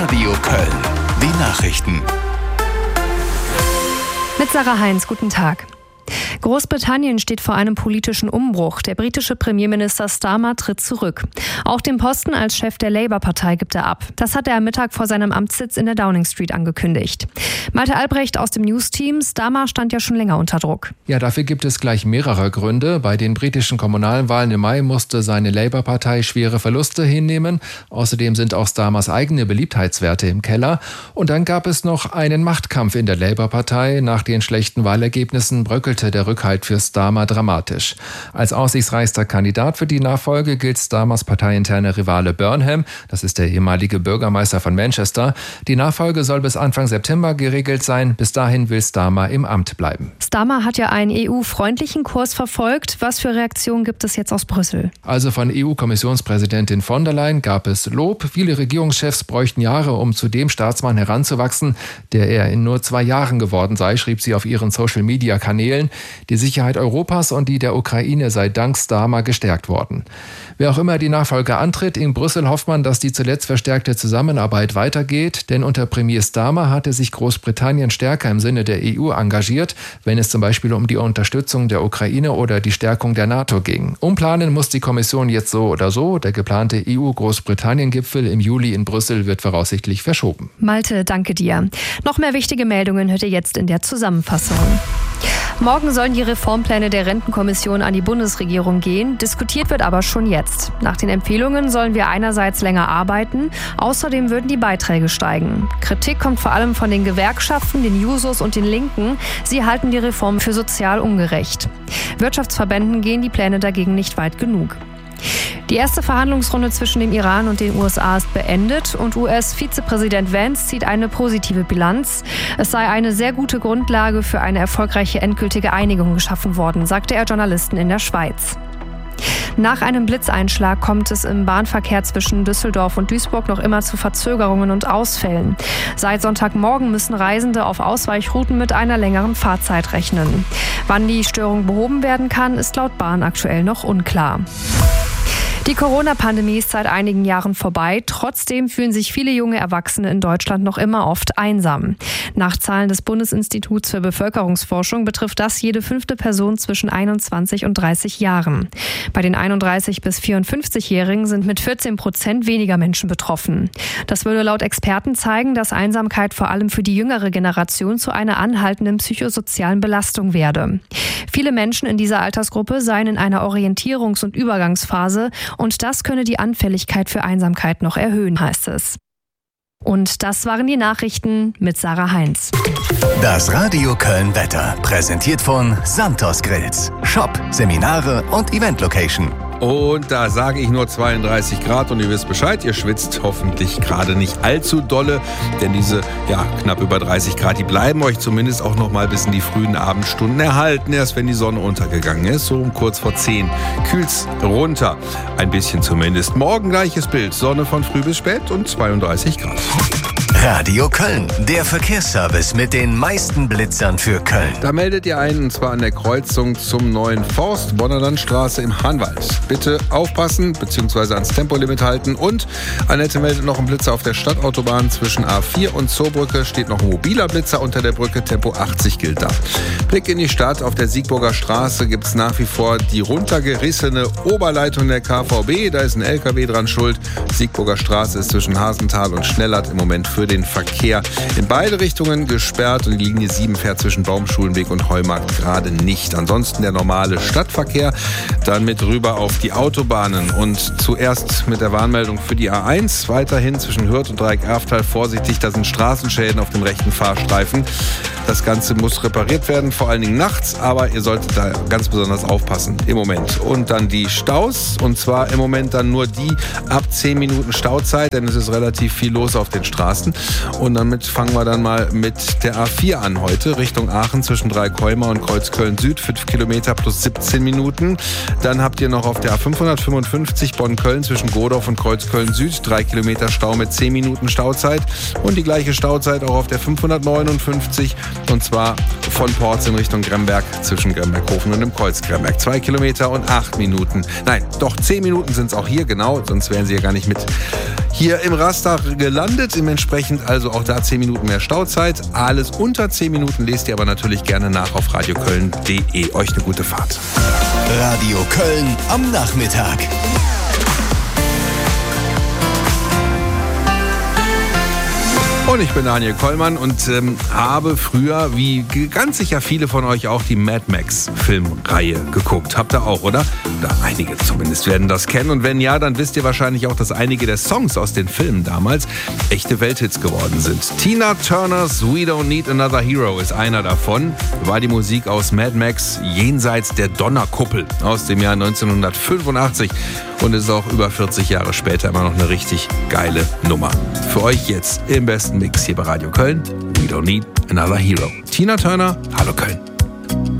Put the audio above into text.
Radio Köln. Die Nachrichten. Mit Sarah Heinz, guten Tag. Großbritannien steht vor einem politischen Umbruch. Der britische Premierminister Starmer tritt zurück. Auch den Posten als Chef der Labour-Partei gibt er ab. Das hat er am Mittag vor seinem Amtssitz in der Downing Street angekündigt. Malte Albrecht aus dem News-Team. Starmer stand ja schon länger unter Druck. Ja, dafür gibt es gleich mehrere Gründe. Bei den britischen Kommunalwahlen im Mai musste seine Labour-Partei schwere Verluste hinnehmen. Außerdem sind auch Starmers eigene Beliebtheitswerte im Keller. Und dann gab es noch einen Machtkampf in der Labour-Partei. Nach den schlechten Wahlergebnissen bröckelte der Rückhalt für Starmer dramatisch. Als aussichtsreichster Kandidat für die Nachfolge gilt Starmers parteiinterner Rivale Burnham. Das ist der ehemalige Bürgermeister von Manchester. Die Nachfolge soll bis Anfang September geregelt sein. Bis dahin will Starmer im Amt bleiben. Starmer hat ja einen EU-freundlichen Kurs verfolgt. Was für Reaktionen gibt es jetzt aus Brüssel? Also von EU-Kommissionspräsidentin von der Leyen gab es Lob. Viele Regierungschefs bräuchten Jahre, um zu dem Staatsmann heranzuwachsen, der er in nur 2 Jahren geworden sei, schrieb sie auf ihren Social-Media-Kanälen. Die Sicherheit Europas und die der Ukraine sei dank Starmer gestärkt worden. Wer auch immer die Nachfolge antritt, in Brüssel hofft man, dass die zuletzt verstärkte Zusammenarbeit weitergeht, denn unter Premier Starmer hatte sich Großbritannien stärker im Sinne der EU engagiert, wenn es zum Beispiel um die Unterstützung der Ukraine oder die Stärkung der NATO ging. Umplanen muss die Kommission jetzt so oder so. Der geplante EU-Großbritannien-Gipfel im Juli in Brüssel wird voraussichtlich verschoben. Malte, danke dir. Noch mehr wichtige Meldungen hört ihr jetzt in der Zusammenfassung. Morgen sollen die Reformpläne der Rentenkommission an die Bundesregierung gehen. Diskutiert wird aber schon jetzt. Nach den Empfehlungen sollen wir einerseits länger arbeiten, außerdem würden die Beiträge steigen. Kritik kommt vor allem von den Gewerkschaften, den Jusos und den Linken. Sie halten die Reform für sozial ungerecht. Wirtschaftsverbänden gehen die Pläne dagegen nicht weit genug. Die erste Verhandlungsrunde zwischen dem Iran und den USA ist beendet und US-Vizepräsident Vance zieht eine positive Bilanz. Es sei eine sehr gute Grundlage für eine erfolgreiche endgültige Einigung geschaffen worden, sagte er Journalisten in der Schweiz. Nach einem Blitzeinschlag kommt es im Bahnverkehr zwischen Düsseldorf und Duisburg noch immer zu Verzögerungen und Ausfällen. Seit Sonntagmorgen müssen Reisende auf Ausweichrouten mit einer längeren Fahrzeit rechnen. Wann die Störung behoben werden kann, ist laut Bahn aktuell noch unklar. Die Corona-Pandemie ist seit einigen Jahren vorbei. Trotzdem fühlen sich viele junge Erwachsene in Deutschland noch immer oft einsam. Nach Zahlen des Bundesinstituts für Bevölkerungsforschung betrifft das jede 5. Person zwischen 21 und 30 Jahren. Bei den 31- bis 54-Jährigen sind mit 14% weniger Menschen betroffen. Das würde laut Experten zeigen, dass Einsamkeit vor allem für die jüngere Generation zu einer anhaltenden psychosozialen Belastung werde. Viele Menschen in dieser Altersgruppe seien in einer Orientierungs- und Übergangsphase und das könne die Anfälligkeit für Einsamkeit noch erhöhen, heißt es. Und das waren die Nachrichten mit Sarah Heinz. Das Radio Köln Wetter, präsentiert von Santos Grills. Shop, Seminare und Event-Location. Und da sage ich nur 32 Grad und ihr wisst Bescheid, ihr schwitzt hoffentlich gerade nicht allzu dolle, denn diese knapp über 30 Grad, die bleiben euch zumindest auch noch mal bis in die frühen Abendstunden erhalten, erst wenn die Sonne untergegangen ist, so um kurz vor 10 kühlt's runter, ein bisschen zumindest. Morgen gleiches Bild, Sonne von früh bis spät und 32 Grad. Radio Köln, der Verkehrsservice mit den meisten Blitzern für Köln. Da meldet ihr einen, und zwar an der Kreuzung zum neuen Forst, Bonnerlandstraße im Hahnwald. Bitte aufpassen bzw. ans Tempolimit halten. Und Annette meldet noch einen Blitzer auf der Stadtautobahn zwischen A4 und Zoobrücke. Steht noch ein mobiler Blitzer unter der Brücke, Tempo 80 gilt da. Blick in die Stadt, auf der Siegburger Straße gibt es nach wie vor die runtergerissene Oberleitung der KVB. Da ist ein LKW dran schuld. Siegburger Straße ist zwischen Hasenthal und Schnellert im Moment für den Verkehr in beide Richtungen gesperrt und die Linie 7 fährt zwischen Baumschulenweg und Heumarkt gerade nicht. Ansonsten der normale Stadtverkehr, dann mit rüber auf die Autobahnen und zuerst mit der Warnmeldung für die A1, weiterhin zwischen Hürth und Dreieck-Erftal vorsichtig, da sind Straßenschäden auf dem rechten Fahrstreifen. Das Ganze muss repariert werden, vor allen Dingen nachts, aber ihr solltet da ganz besonders aufpassen im Moment. Und dann die Staus, und zwar im Moment dann nur die ab 10 Minuten Stauzeit, denn es ist relativ viel los auf den Straßen. Und damit fangen wir dann mal mit der A4 an heute, Richtung Aachen zwischen Dreikolmer und Kreuzköln Süd, 5 Kilometer plus 17 Minuten. Dann habt ihr noch auf der A555 Bonn-Köln zwischen Godorf und Kreuzköln Süd, 3 Kilometer Stau mit 10 Minuten Stauzeit. Und die gleiche Stauzeit auch auf der 559, und zwar von Porz in Richtung Gremberg zwischen Gremberghofen und dem Kreuz Gremberg. 2 Kilometer und 8 Minuten. Nein, doch 10 Minuten sind es auch hier, genau, sonst wären sie ja gar nicht mit hier im Raster gelandet. Dementsprechend also auch da 10 Minuten mehr Stauzeit. Alles unter 10 Minuten lest ihr aber natürlich gerne nach auf radioköln.de. Euch eine gute Fahrt. Radio Köln am Nachmittag. Und ich bin Daniel Kollmann und habe früher, wie ganz sicher viele von euch auch, die Mad Max Filmreihe geguckt. Habt ihr auch, oder? Oder einige zumindest werden das kennen. Und wenn ja, dann wisst ihr wahrscheinlich auch, dass einige der Songs aus den Filmen damals echte Welthits geworden sind. Tina Turners We Don't Need Another Hero ist einer davon. War die Musik aus Mad Max Jenseits der Donnerkuppel aus dem Jahr 1985 und ist auch über 40 Jahre später immer noch eine richtig geile Nummer. Für euch jetzt im besten Mix hier bei Radio Köln. We Don't Need Another Hero. Tina Turner, hallo Köln.